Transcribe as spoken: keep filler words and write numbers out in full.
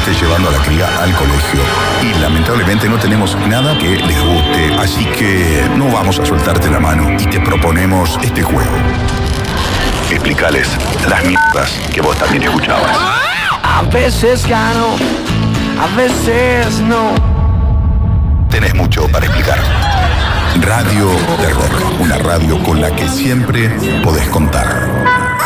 estés llevando a la cría al colegio. Y lamentablemente no tenemos nada que les guste, así que no vamos a soltarte la mano y te proponemos este juego. Explícales las mierdas que vos también escuchabas. A veces gano, a veces no. Tenés mucho para explicar. Radio Terror, una radio con la que siempre podés contar.